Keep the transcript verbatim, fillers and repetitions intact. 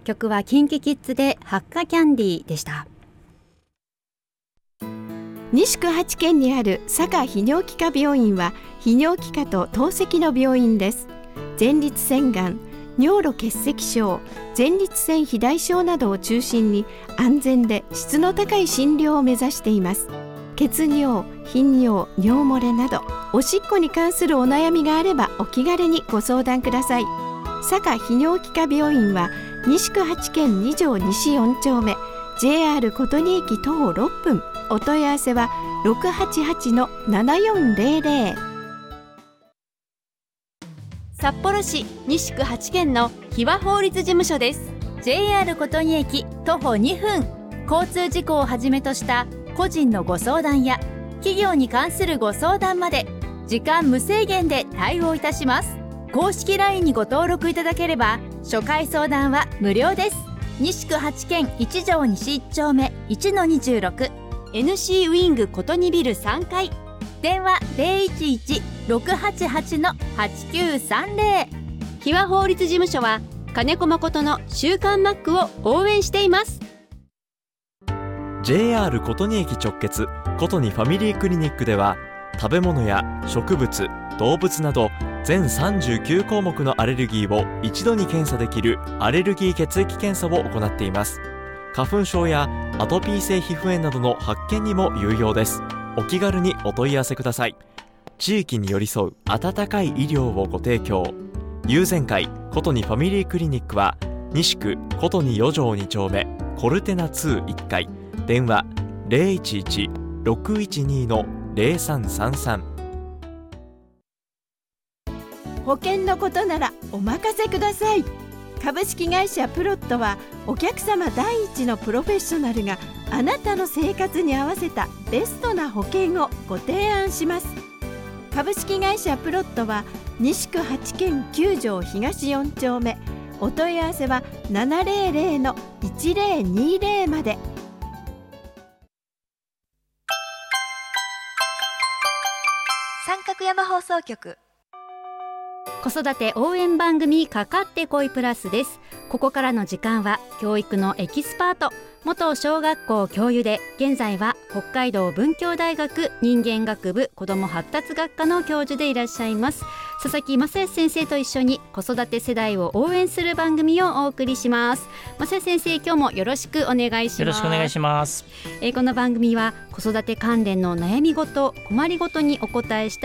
曲はキンキキッズでハッカキャンディーでした。 西区八軒にある佐賀泌尿器科病院は泌尿器科と透析の病院です。前立腺がん、尿路結石症、前立腺肥大症などを中心に安全で質の高い診療を目指しています。血尿、頻尿、尿漏れなどおしっこに関するお悩みがあればお気軽にご相談ください。佐賀泌尿器科病院は西区八軒に条西よん丁目、 ジェイアール 琴仁駅徒歩ろっぷん。お問い合わせは ろくはちはちのななよんゼロゼロ。 札幌市西区八軒の日和法律事務所です。 ジェイアール 琴仁駅徒歩にふん。交通事故をはじめとした個人のご相談や企業に関するご相談まで時間無制限で対応いたします。公式 ライン にご登録いただければ初回相談は無料です。西区八軒いち条西いち丁目 いちのにじゅうろく、 エヌシー ウィング琴仁ビルさんかい。電話 ゼロいちいち ろくはちはち はちきゅうさんゼロ。 日和法律事務所は金子誠の週刊マックを応援しています。 ジェイアール 琴仁駅直結琴仁ファミリークリニックでは食べ物や植物、動物など全さんじゅうきゅう項目のアレルギーを一度に検査できるアレルギー血液検査を行っています。花粉症やアトピー性皮膚炎などの発見にも有用です。お気軽にお問い合わせください。地域に寄り添う温かい医療をご提供。友善会琴仁ファミリークリニックは西区琴仁よ条に丁目コルテナにいっかい。電話 ゼロいちいち ろくいちに ゼロさんさんさん。 保険のことならお任せください。株式会社プロットはお客様第一のプロフェッショナルがあなたの生活に合わせたベストな保険をご提案します。株式会社プロットは西区八軒きゅう条東よん丁目。お問い合わせは ななゼロゼロのいちゼロにゼロ まで。 三角山放送局子育て応援番組かかってこいプラスです。ここからの時間は教育のエキスパート、元小学校教諭で現在は北海道文教大学人間学部子ども発達学科の教授でいらっしゃいます佐々木正康先生と一緒に子育て世代を応援する番組をお送りします。正康先生、今日もよろしくお願いします。 よろしくお願いします。 えー、この番組は子育て関連の悩み事、困りごとにお答えした